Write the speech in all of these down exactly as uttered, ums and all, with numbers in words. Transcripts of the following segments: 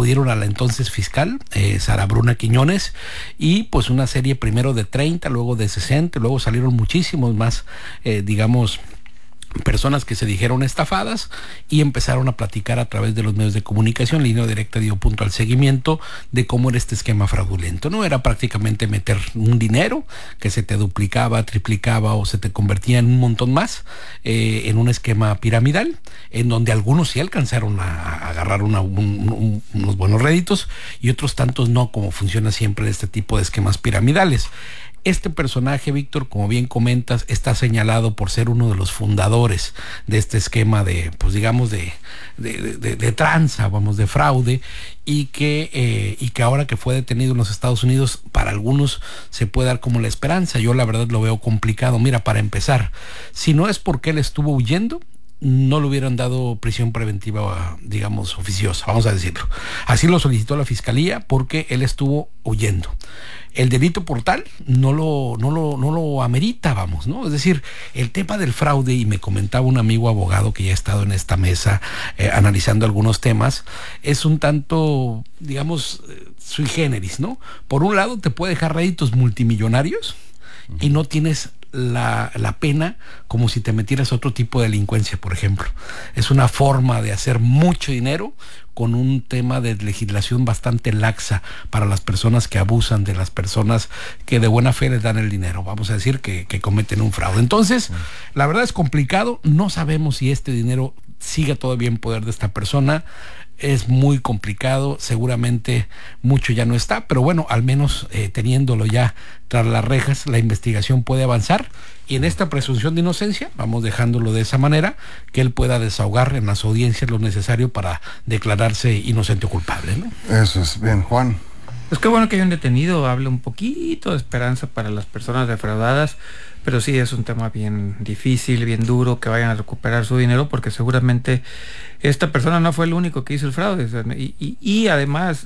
acudieron a la entonces fiscal, eh, Sara Bruna Quiñones, y pues una serie primero de treinta, luego de sesenta, luego salieron muchísimos más, eh, digamos, personas que se dijeron estafadas y empezaron a platicar a través de los medios de comunicación. Línea Directa dio punto al seguimiento de cómo era este esquema fraudulento. No era prácticamente meter un dinero que se te duplicaba, triplicaba o se te convertía en un montón más, eh, en un esquema piramidal, en donde algunos sí alcanzaron a, a agarrar una, un, un, unos buenos réditos y otros tantos no, como funciona siempre este tipo de esquemas piramidales. Este personaje, Víctor, como bien comentas, está señalado por ser uno de los fundadores de este esquema de, pues digamos, de, de, de, de tranza, vamos, de fraude, y que, eh, y que ahora que fue detenido en los Estados Unidos, para algunos se puede dar como la esperanza. Yo la verdad lo veo complicado. Mira, para empezar, si no es porque él estuvo huyendo, no le hubieran dado prisión preventiva, digamos, oficiosa, vamos a decirlo. Así lo solicitó la fiscalía porque él estuvo huyendo. El delito por tal no lo, no lo, no lo amerita, vamos, ¿no? Es decir, el tema del fraude, y me comentaba un amigo abogado que ya ha estado en esta mesa eh, analizando algunos temas, es un tanto, digamos, eh, sui generis, ¿no? Por un lado te puede dejar réditos multimillonarios y no tienes La, la pena como si te metieras a otro tipo de delincuencia, por ejemplo. Es una forma de hacer mucho dinero con un tema de legislación bastante laxa para las personas que abusan de las personas que de buena fe les dan el dinero, vamos a decir que, que cometen un fraude. Entonces, la verdad es complicado, no sabemos si este dinero sigue todavía en poder de esta persona. Es muy complicado, seguramente mucho ya no está, pero bueno, al menos eh, teniéndolo ya tras las rejas, la investigación puede avanzar, y en esta presunción de inocencia, vamos dejándolo de esa manera, que él pueda desahogar en las audiencias lo necesario para declararse inocente o culpable, ¿no? Eso es bien, Juan. Pues qué bueno que hay un detenido, habla un poquito de esperanza para las personas defraudadas, pero sí es un tema bien difícil, bien duro, que vayan a recuperar su dinero, porque seguramente esta persona no fue el único que hizo el fraude. Y, y, y además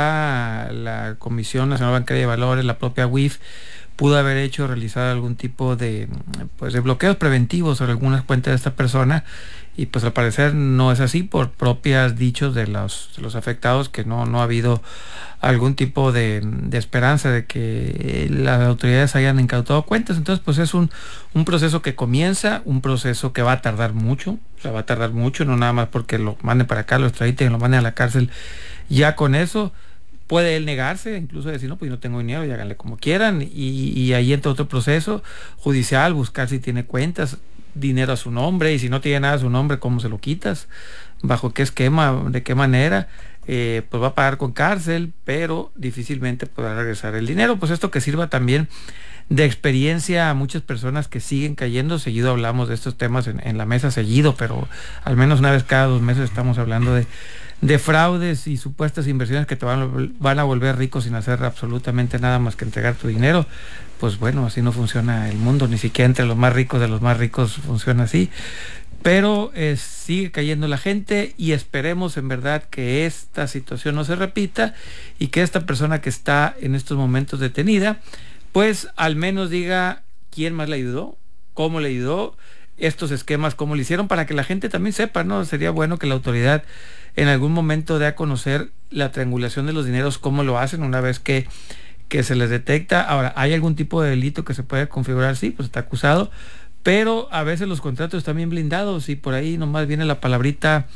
ya la Comisión Nacional Bancaria de Valores, la propia U I F, pudo haber hecho, realizar algún tipo de, pues, de bloqueos preventivos sobre algunas cuentas de esta persona, y pues al parecer no es así, por propias dichos de los, de los afectados, que no, no ha habido algún tipo de, de esperanza de que las autoridades hayan incautado cuentas. Entonces pues es un, un proceso que comienza, un proceso que va a tardar mucho, o sea, va a tardar mucho, no nada más porque lo manden para acá, lo extraditen, lo manden a la cárcel, ya con eso puede él negarse, incluso decir, no, pues yo no tengo dinero y háganle como quieran, y, y ahí entra otro proceso judicial, buscar si tiene cuentas, dinero a su nombre, y si no tiene nada a su nombre, ¿cómo se lo quitas? ¿Bajo qué esquema? ¿De qué manera? Eh, pues va a pagar con cárcel, pero difícilmente podrá regresar el dinero. Pues esto que sirva también de experiencia a muchas personas que siguen cayendo. Seguido hablamos de estos temas en, en la mesa, seguido, pero al menos una vez cada dos meses estamos hablando de, de fraudes y supuestas inversiones que te van, van a volver rico sin hacer absolutamente nada más que entregar tu dinero. Pues bueno, así no funciona el mundo, ni siquiera entre los más ricos de los más ricos funciona así. Pero eh, sigue cayendo la gente, y esperemos en verdad que esta situación no se repita, y que esta persona que está en estos momentos detenida, pues al menos diga quién más le ayudó, cómo le ayudó, estos esquemas, cómo le hicieron, para que la gente también sepa, ¿no? Sería bueno que la autoridad en algún momento dé a conocer la triangulación de los dineros, cómo lo hacen una vez que, que se les detecta. Ahora, ¿hay algún tipo de delito que se puede configurar? Sí, pues está acusado, pero a veces los contratos están bien blindados, y por ahí nomás viene la palabrita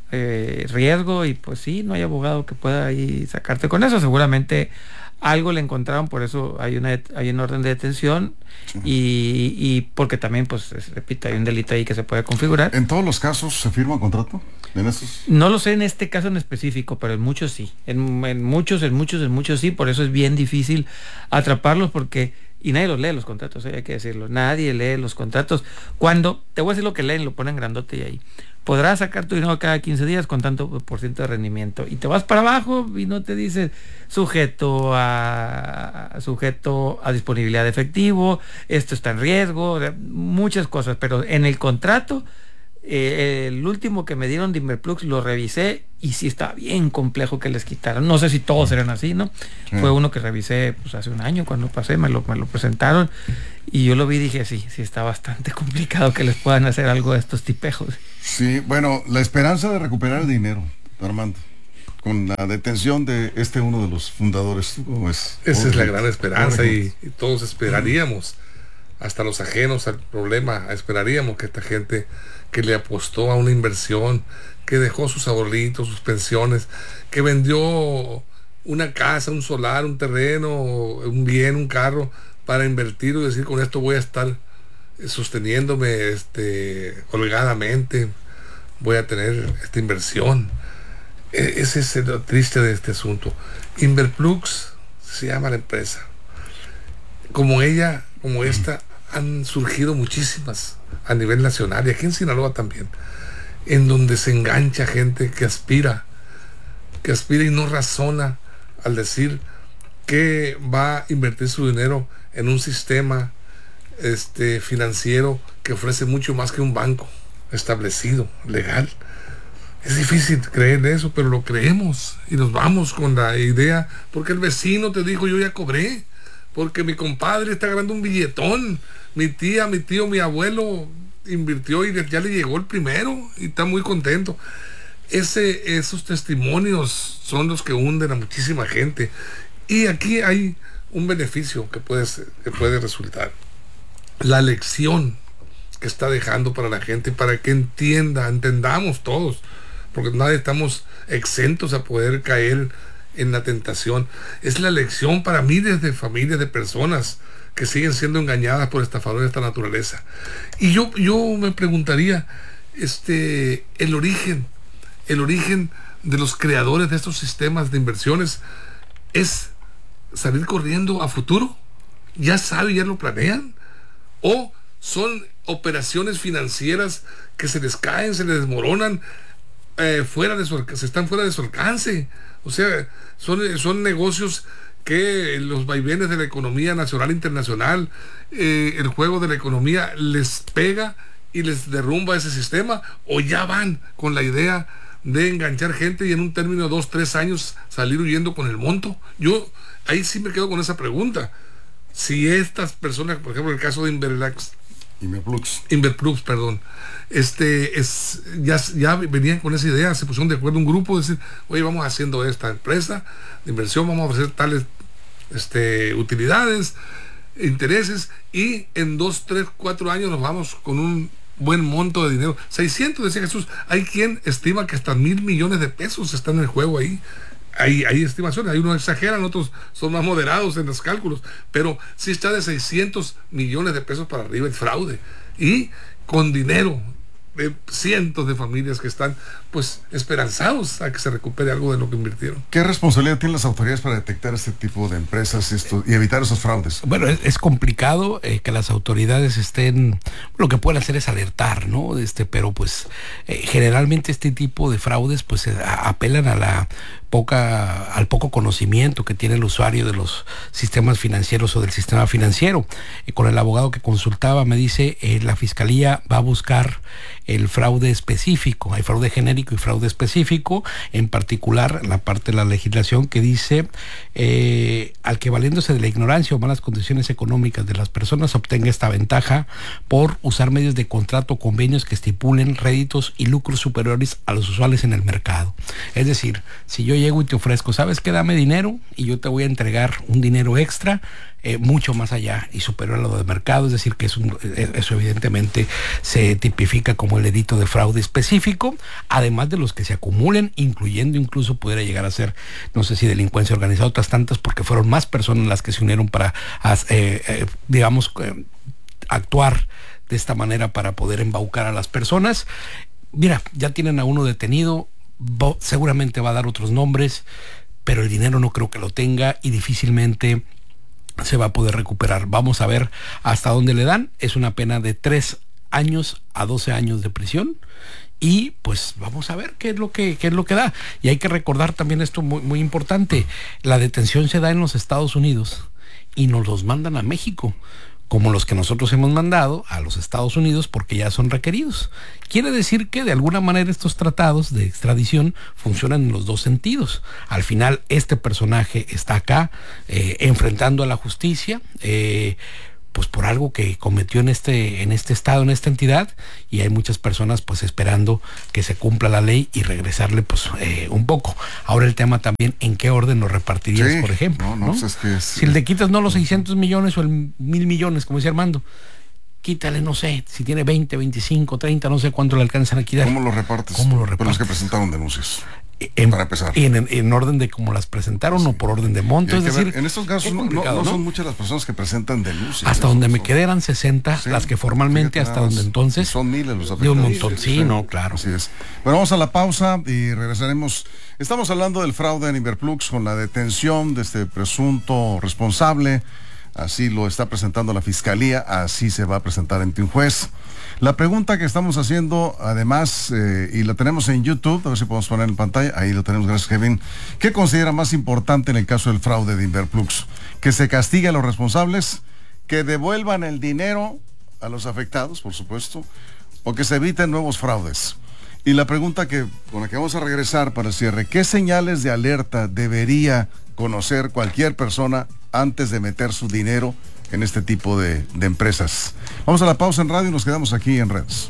eh, riesgo, y pues sí, no hay abogado que pueda ahí sacarte con eso. Seguramente algo le encontraron, por eso hay una hay un orden de detención, sí. y, y porque también, pues, repito, hay un delito ahí que se puede configurar. ¿En todos los casos se firma contrato? ¿En esos? No lo sé en este caso en específico, pero en muchos sí, en, en muchos, en muchos, en muchos sí, por eso es bien difícil atraparlos, porque y nadie los lee los contratos, ¿eh? Hay que decirlo, nadie lee los contratos. Cuando, te voy a decir lo que leen, lo ponen grandote y ahí, podrás sacar tu dinero cada quince días con tanto por ciento de rendimiento, y te vas para abajo y no te dice sujeto a sujeto a disponibilidad de efectivo, esto está en riesgo, muchas cosas, pero en el contrato, eh, el último que me dieron de Inverplux lo revisé, y sí está bien complejo que les quitaran. No sé si todos eran así, ¿no? Sí. Fue uno que revisé pues hace un año cuando pasé, me lo, me lo presentaron, y yo lo vi y dije, sí, sí está bastante complicado que les puedan hacer algo a estos tipejos. Sí, bueno, la esperanza de recuperar el dinero, Armando. con la detención de este uno de los fundadores. ¿Cómo es? Esa Pobre es la gente. gran esperanza Pobre y, gente. y todos esperaríamos, hasta los ajenos al problema, esperaríamos que esta gente que le apostó a una inversión, que dejó sus ahorritos, sus pensiones, que vendió una casa, un solar, un terreno, un bien, un carro, para invertir y decir, con esto voy a estar sosteniéndome este, holgadamente, voy a tener esta inversión. E- ese es lo triste de este asunto. Inverplux se llama la empresa. Como ella, como esta, han surgido muchísimas a nivel nacional y aquí en Sinaloa también, en donde se engancha gente que aspira, que aspira y no razona al decir que va a invertir su dinero en un sistema este, financiero que ofrece mucho más que un banco establecido, legal. Es difícil creer eso, pero lo creemos y nos vamos con la idea, porque el vecino te dijo, yo ya cobré, porque mi compadre está ganando un billetón, mi tía, mi tío, mi abuelo invirtió y ya le llegó el primero y está muy contento. Ese, esos testimonios son los que hunden a muchísima gente, y aquí hay un beneficio que puede, ser- que puede resultar. La lección que está dejando para la gente, para que entienda, entendamos todos, porque nadie estamos exentos a poder caer en la tentación. Es la lección para miles de familias, de personas que siguen siendo engañadas por estafadores de esta naturaleza. Y yo, yo me preguntaría, este, el origen, el origen de los creadores de estos sistemas de inversiones es salir corriendo a futuro. Ya saben, ya lo planean. O son operaciones financieras que se les caen, se les desmoronan, eh, fuera de su, alca- se están fuera de su alcance. O sea, son, son negocios que los vaivenes de la economía nacional e internacional, eh, el juego de la economía les pega y les derrumba ese sistema, o ya van con la idea de enganchar gente y en un término de dos, tres años salir huyendo con el monto. Yo ahí sí me quedo con esa pregunta. Si estas personas, por ejemplo, el caso de Inverlax, Inverplux. Inverplus, perdón, este es ya, ya venían con esa idea, se pusieron de acuerdo un grupo, decir, oye, vamos haciendo esta empresa de inversión, vamos a ofrecer tales este, utilidades, intereses, y en dos, tres, cuatro años nos vamos con un buen monto de dinero. seiscientos, decía Jesús. Hay quien estima que hasta mil millones de pesos están en el juego ahí. Hay, hay estimaciones, hay unos exageran, otros son más moderados en los cálculos, pero sí está de seiscientos millones de pesos para arriba el fraude, y con dinero de cientos de familias que están pues esperanzados a que se recupere algo de lo que invirtieron. ¿Qué responsabilidad tienen las autoridades para detectar este tipo de empresas y, esto, y evitar esos fraudes? Bueno, es, es complicado eh, que las autoridades estén, lo que pueden hacer es alertar, ¿no? Este, pero pues eh, generalmente este tipo de fraudes pues eh, a- apelan a la poca, al poco conocimiento que tiene el usuario de los sistemas financieros o del sistema financiero. Eh, con el abogado que consultaba me dice, eh, la fiscalía va a buscar el fraude específico. Hay fraude genérico y fraude específico, en particular la parte de la legislación que dice eh, al que valiéndose de la ignorancia o malas condiciones económicas de las personas obtenga esta ventaja por usar medios de contrato o convenios que estipulen réditos y lucros superiores a los usuales en el mercado. Es decir, si yo llego y te ofrezco, ¿sabes qué? Dame dinero y yo te voy a entregar un dinero extra, Eh, mucho más allá y superior a lo del mercado, es decir, que es un, eh, eso evidentemente se tipifica como el delito de fraude específico, además de los que se acumulen, incluyendo incluso pudiera llegar a ser, no sé si delincuencia organizada, otras tantas, porque fueron más personas las que se unieron para, eh, eh, digamos, eh, actuar de esta manera para poder embaucar a las personas. Mira, ya tienen a uno detenido, bo- seguramente va a dar otros nombres, pero el dinero no creo que lo tenga y difícilmente se va a poder recuperar. Vamos a ver hasta dónde le dan. Es una pena de tres años a doce años de prisión. Y pues vamos a ver qué es lo que, qué es lo que da. Y hay que recordar también esto muy, muy importante. La detención se da en los Estados Unidos y nos los mandan a México, como los que nosotros hemos mandado a los Estados Unidos porque ya son requeridos. Quiere decir que de alguna manera estos tratados de extradición funcionan en los dos sentidos. Al final este personaje está acá eh, enfrentando a la justicia, eh, pues por algo que cometió en este, en este estado, en esta entidad, y hay muchas personas pues esperando que se cumpla la ley y regresarle pues eh, un poco. Ahora el tema también, ¿en qué orden lo repartirías, Sí, por ejemplo? no, no, ¿no? pues es que es- si le quitas no los seiscientos millones o el mil millones, como decía Armando, quítale, no sé, si tiene veinte, veinticinco, treinta, no sé cuánto le alcanzan a quitar. ¿Cómo lo repartes? ¿Cómo lo Por los repartes? que presentaron denuncias. En, para empezar. Y en, en orden de cómo las presentaron, sí, o por orden de monto. Y hay Es que decir, ver, en estos casos no, no, no son muchas las personas que presentan denuncias. Hasta ¿eh? donde me Son- quedé eran sesenta, Sí, las que formalmente, fíjate hasta nada donde más. entonces. Son miles los De afectados. un montón, sí, no, claro. Así es. Bueno, vamos a la pausa y regresaremos. Estamos hablando del fraude en Inverplux con la detención de este presunto responsable. Así lo está presentando la fiscalía, así se va a presentar ante un juez. La pregunta que estamos haciendo, además, eh, y la tenemos en YouTube, a ver si podemos poner en pantalla, ahí lo tenemos, gracias Kevin. ¿Qué considera más importante en el caso del fraude de Inverplux? ¿Que se castigue a los responsables? ¿Que devuelvan el dinero a los afectados, por supuesto? ¿O que se eviten nuevos fraudes? Y la pregunta que, con la que vamos a regresar para el cierre, ¿qué señales de alerta debería conocer cualquier persona antes de meter su dinero en este tipo de, de empresas? Vamos a la pausa en radio y nos quedamos aquí en redes.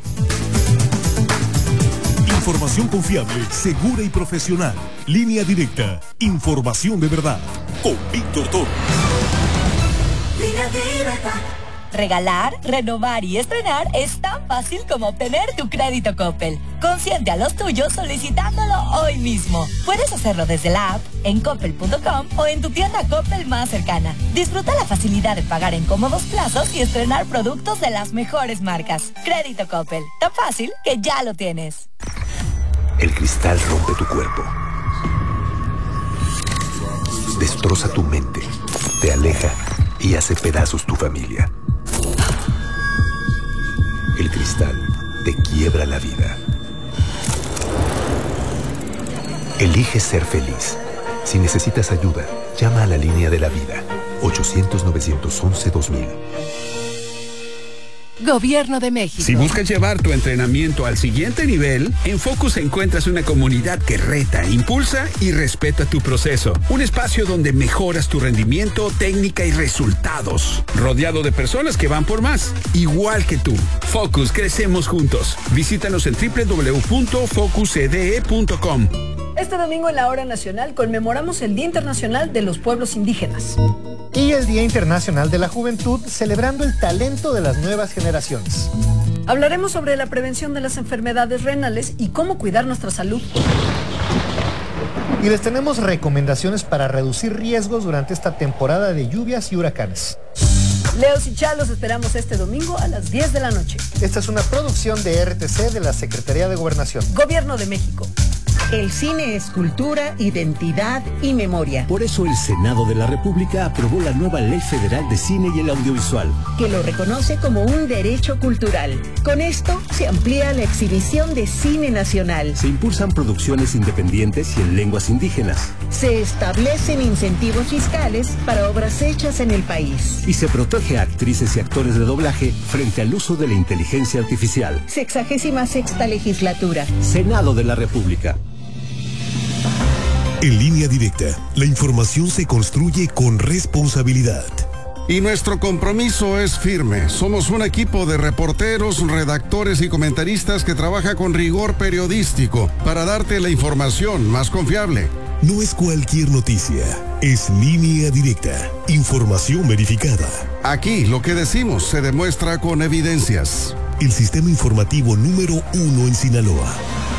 Información confiable, segura y profesional. Línea directa. Información de verdad. Con Víctor Toro. Línea directa. Regalar, renovar y estrenar es tan fácil como obtener tu crédito Coppel. Consiente a los tuyos solicitándolo hoy mismo. Puedes hacerlo desde la app, en coppel punto com o en tu tienda Coppel más cercana. Disfruta la facilidad de pagar en cómodos plazos y estrenar productos de las mejores marcas. Crédito Coppel, tan fácil que ya lo tienes. El cristal rompe tu cuerpo. Destroza tu mente, te aleja y hace pedazos tu familia. El cristal te quiebra la vida. Elige ser feliz. Si necesitas ayuda, llama a la línea de la vida. ochocientos, novecientos once, dos mil. Gobierno de México. Si buscas llevar tu entrenamiento al siguiente nivel, en Focus encuentras una comunidad que reta, impulsa y respeta tu proceso. Un espacio donde mejoras tu rendimiento, técnica y resultados. Rodeado de personas que van por más, igual que tú. Focus, crecemos juntos. Visítanos en doble u doble u doble u punto focus e d e punto com. Este domingo en la Hora Nacional conmemoramos el Día Internacional de los Pueblos Indígenas. Y el Día Internacional de la Juventud, celebrando el talento de las nuevas generaciones. Hablaremos sobre la prevención de las enfermedades renales y cómo cuidar nuestra salud. Y les tenemos recomendaciones para reducir riesgos durante esta temporada de lluvias y huracanes. Leos y Chalos esperamos este domingo a las diez de la noche. Esta es una producción de R T C de la Secretaría de Gobernación. Gobierno de México. El cine es cultura, identidad y memoria. Por eso el Senado de la República aprobó la nueva Ley Federal de Cine y el Audiovisual, que lo reconoce como un derecho cultural. Con esto se amplía la exhibición de cine nacional. Se impulsan producciones independientes y en lenguas indígenas. Se establecen incentivos fiscales para obras hechas en el país. Y se protege a actrices y actores de doblaje frente al uso de la inteligencia artificial. Sexagésima sexta legislatura. Senado de la República. En Línea Directa, la información se construye con responsabilidad. Y nuestro compromiso es firme. Somos un equipo de reporteros, redactores y comentaristas que trabaja con rigor periodístico para darte la información más confiable. No es cualquier noticia, es Línea Directa, información verificada. Aquí lo que decimos se demuestra con evidencias. El sistema informativo número uno en Sinaloa.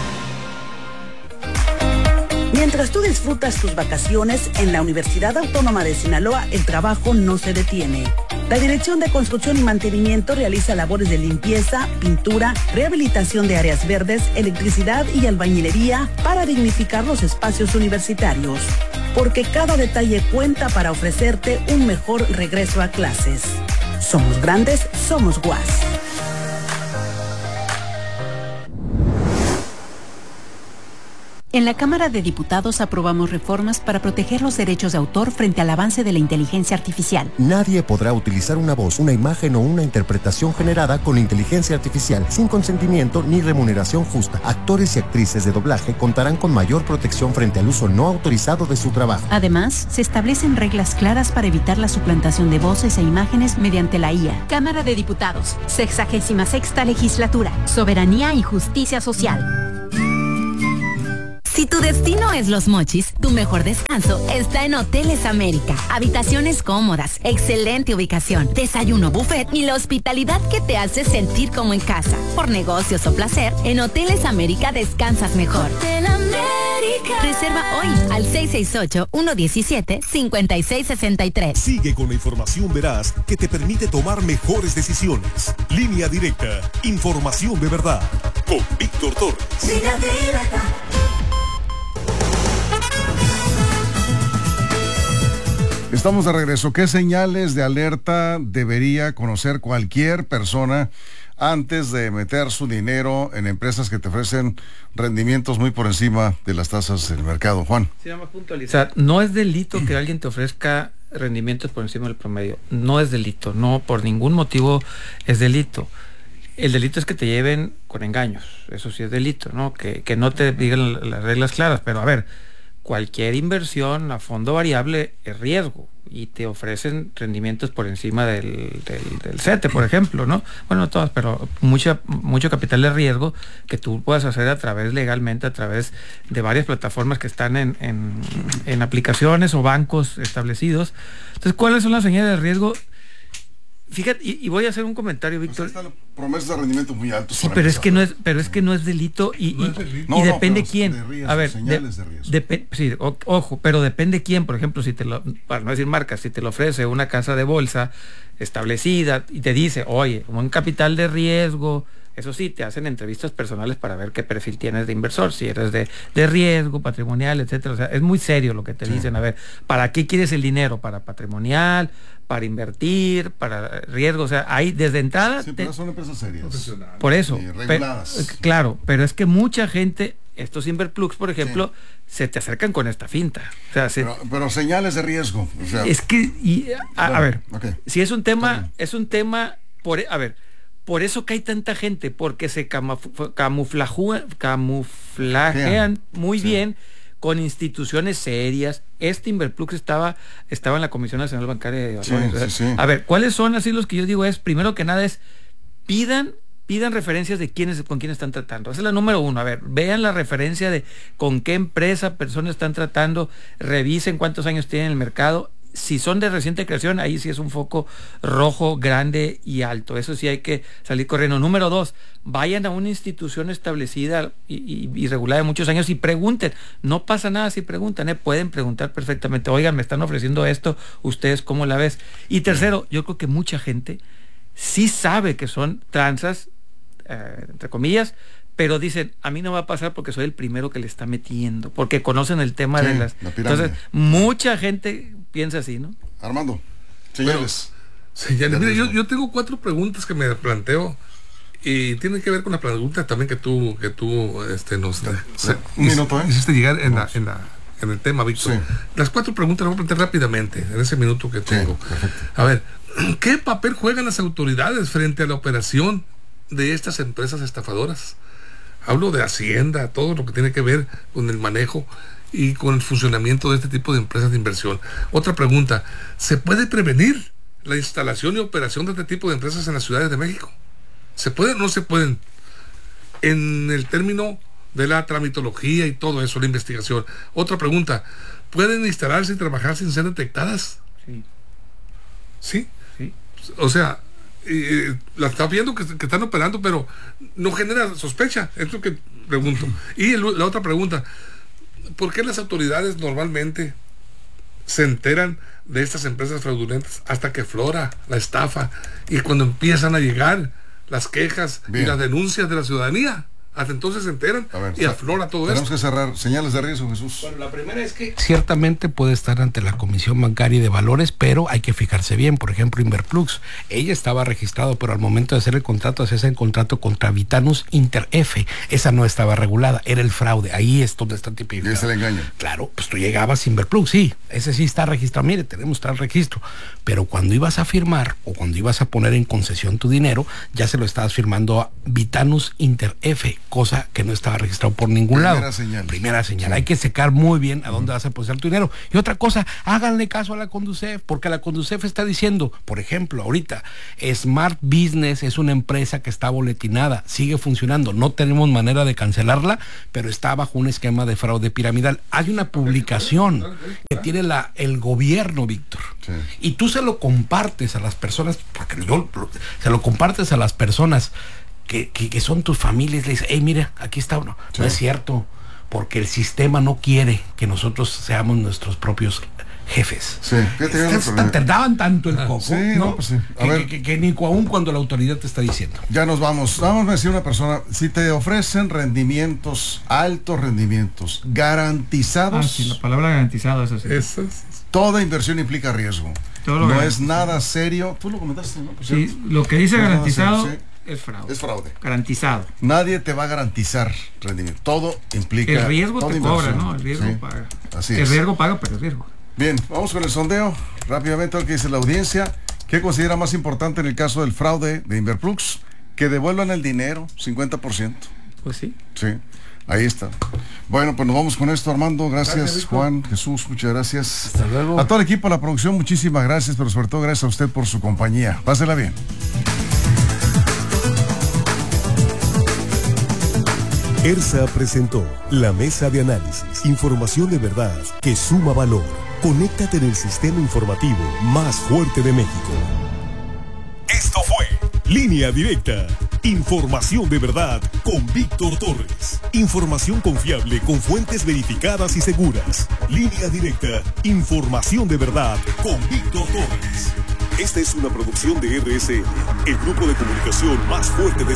Mientras tú disfrutas tus vacaciones, en la Universidad Autónoma de Sinaloa el trabajo no se detiene. La Dirección de Construcción y Mantenimiento realiza labores de limpieza, pintura, rehabilitación de áreas verdes, electricidad y albañilería para dignificar los espacios universitarios. Porque cada detalle cuenta para ofrecerte un mejor regreso a clases. Somos grandes, somos U A S. En la Cámara de Diputados aprobamos reformas para proteger los derechos de autor frente al avance de la inteligencia artificial. Nadie podrá utilizar una voz, una imagen o una interpretación generada con inteligencia artificial sin consentimiento ni remuneración justa. Actores y actrices de doblaje contarán con mayor protección frente al uso no autorizado de su trabajo. Además, se establecen reglas claras para evitar la suplantación de voces e imágenes mediante la I A. Cámara de Diputados, sexagésima sexta legislatura, soberanía y justicia social. Si tu destino es Los Mochis, tu mejor descanso está en Hoteles América. Habitaciones cómodas, excelente ubicación, desayuno buffet y la hospitalidad que te hace sentir como en casa. Por negocios o placer, en Hoteles América descansas mejor. Hotel América. Reserva hoy al seis seis ocho, uno uno siete, cinco seis seis tres. Sigue con la información veraz que te permite tomar mejores decisiones. Línea Directa, información de verdad. Con Víctor Torres. Línea Directa. Estamos de regreso. ¿Qué señales de alerta debería conocer cualquier persona antes de meter su dinero en empresas que te ofrecen rendimientos muy por encima de las tasas del mercado? Juan. Sí, nada más puntualizar. No es delito que alguien te ofrezca rendimientos por encima del promedio. No es delito. No, por ningún motivo es delito. El delito es que te lleven con engaños. Eso sí es delito, ¿no? Que, que no te digan las reglas claras. Pero a ver, cualquier inversión a fondo variable es riesgo y te ofrecen rendimientos por encima del, del, del CETE, por ejemplo, ¿no? Bueno, no todas, pero mucha, mucho capital de riesgo que tú puedas hacer a través legalmente, a través de varias plataformas que están en, en, en aplicaciones o bancos establecidos. Entonces, ¿cuáles son las señales de riesgo? Fíjate, y, y voy a hacer un comentario, Víctor. Pues promesas de rendimiento muy altos. Sí, pero es que no es, pero es que no es delito y, no y, es delito. y No, depende no, quién. De riesgo, a ver, señales de, de riesgo. Dep sí, o, ojo, pero depende quién. Por ejemplo, si te lo, para no decir marcas, si te lo ofrece una casa de bolsa establecida y te dice, oye, un capital de riesgo. Eso sí, te hacen entrevistas personales para ver qué perfil tienes de inversor, si eres de, de riesgo, patrimonial, etcétera. O sea, es muy serio lo que te sí. dicen. A ver, ¿para qué quieres el dinero? ¿Para patrimonial? ¿Para invertir? ¿Para riesgo? O sea, ahí desde entrada... Sí, pero te... son empresas serias. Por eso. Y reguladas. Pero, claro, pero es que mucha gente, estos Inverplugs, por ejemplo, sí. se te acercan con esta finta. O sea, se... pero, pero señales de riesgo. O sea... Es que, y, a, bueno, a ver, okay. si es un tema, es un tema, por, a ver... Por eso que hay tanta gente, porque se camuflajean, camuflajean muy sí. bien con instituciones serias. Este Inverplux estaba, estaba en la Comisión Nacional Bancaria de Valores. Sí, sí, sí. A ver, ¿cuáles son así los que yo digo? Es, primero que nada, es pidan, pidan referencias de quiénes, con quién están tratando. Esa es la número uno. A ver, vean la referencia de con qué empresa, personas están tratando, revisen cuántos años tienen en el mercado. Si son de reciente creación, ahí sí es un foco rojo, grande y alto. Eso sí hay que salir corriendo. Número dos, vayan a una institución establecida y, y, y regulada de muchos años y pregunten. No pasa nada si preguntan, ¿eh? Pueden preguntar perfectamente. Oigan, me están ofreciendo esto, ¿ustedes cómo la ves? Y tercero, yo creo que mucha gente sí sabe que son tranzas, eh, entre comillas, pero dicen, a mí no va a pasar porque soy el primero que le está metiendo, porque conocen el tema sí, de las... La Entonces, mucha gente piensa así, ¿no? Armando, señales. Señales. Mira, yo, yo tengo cuatro preguntas que me planteo y tienen que ver con la pregunta también que tú, que tú este, nos... Sí, se, un minuto, ¿eh? Hiciste llegar en, la, en, la, en el tema, Víctor. Sí. Las cuatro preguntas las voy a plantear rápidamente, en ese minuto que tengo. Sí, a ver, ¿qué papel juegan las autoridades frente a la operación de estas empresas estafadoras? Hablo de Hacienda, todo lo que tiene que ver con el manejo y con el funcionamiento de este tipo de empresas de inversión. Otra pregunta, ¿se puede prevenir la instalación y operación de este tipo de empresas en las ciudades de México? ¿Se puede o no se pueden? En el término de la tramitología y todo eso, la investigación. Otra pregunta, ¿pueden instalarse y trabajar sin ser detectadas? Sí. ¿Sí? Sí. O sea... Eh, la está viendo que, que están operando, pero no genera sospecha, es lo que pregunto. Y el, la otra pregunta, ¿por qué las autoridades normalmente se enteran de estas empresas fraudulentas hasta que flora la estafa y cuando empiezan a llegar las quejas Bien. y las denuncias de la ciudadanía? Hasta entonces se enteran A ver, y aflora todo tenemos esto. que cerrar. Señales de riesgo, Jesús. Bueno, la primera es que ciertamente puede estar ante la Comisión Bancaria y de Valores, pero hay que fijarse bien. Por ejemplo, Inverplux, ella estaba registrado, pero al momento de hacer el contrato, hacerse el contrato contra Vitanus Inter F. Esa no estaba regulada, era el fraude. Ahí es donde está tipificado. Y es el engaño. Claro, pues tú llegabas a Inverplux, sí, ese sí está registrado. Mire, tenemos tal registro. Pero cuando ibas a firmar o cuando ibas a poner en concesión tu dinero, ya se lo estabas firmando a Vitanus Inter F, cosa que no estaba registrado por ningún Primera lado. señal. Primera señal. Hay que secar muy bien a dónde vas a depositar tu dinero. Y otra cosa, háganle caso a la Conducef, porque la Conducef está diciendo, por ejemplo, ahorita, Smart Business es una empresa que está boletinada, sigue funcionando, no tenemos manera de cancelarla, pero está bajo un esquema de fraude piramidal. Hay una publicación que tiene la, el gobierno, Víctor, Sí. y tú se lo compartes a las personas, porque yo se lo compartes a las personas que, que, que son tus familias, le dices, hey, mira, aquí está uno. Sí. No es cierto, porque el sistema no quiere que nosotros seamos nuestros propios jefes. Sí, fíjate, yo no Estas problema. te daban tanto el coco, Sí, ¿no? no, pues sí. A que, ver. que, que, que ni aún cuando la autoridad te está diciendo. Ya nos vamos. Vamos a decir una persona, si te ofrecen rendimientos, altos rendimientos, garantizados, Ah, sí, la palabra garantizado es así. Eso es- toda inversión implica riesgo. Todo lo No es garantizado. nada serio. Tú lo comentaste, ¿no? Por Sí, cierto. lo que dice No es nada garantizado serio, sí. es fraude. Es fraude. Garantizado. Nadie te va a garantizar rendimiento. Todo implica. El riesgo toda te cobra, inversión. ¿no? El riesgo Sí, paga. así el es. riesgo paga, pero el riesgo. Bien, vamos con el sondeo. Rápidamente, lo que dice la audiencia. ¿Qué considera más importante en el caso del fraude de Inverplux? Que devuelvan el dinero, cincuenta por ciento. Pues sí. Sí, ahí está. Bueno, pues nos vamos con esto, Armando. Gracias, Gracias, Víctor. Juan, Jesús, muchas gracias. Hasta luego. A todo el equipo de la producción, muchísimas gracias, pero sobre todo gracias a usted por su compañía. Pásela bien. ERSA presentó la mesa de análisis, información de verdad que suma valor. Conéctate en el sistema informativo más fuerte de México. Esto fue Línea Directa. Información de verdad con Víctor Torres. Información confiable con fuentes verificadas y seguras. Línea Directa. Información de verdad con Víctor Torres. Esta es una producción de R S N, el grupo de comunicación más fuerte de